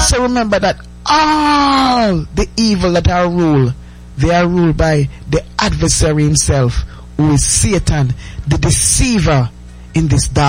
So remember that all the evil that are ruled, they are ruled by the adversary himself, who is Satan, the deceiver in this dark